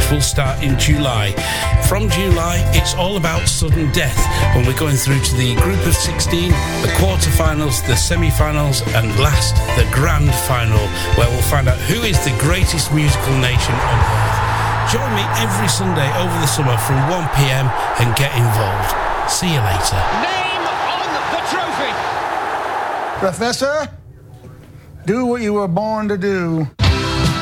which will start in July. From July, it's all about sudden death, when we're going through to the group of 16, the quarterfinals, the semi-finals, and last, the grand final, where we'll find out who is the greatest musical nation on earth. Join me every Sunday over the summer from 1 p.m. and get involved. See you later. Name on the trophy. Professor, do what you were born to do.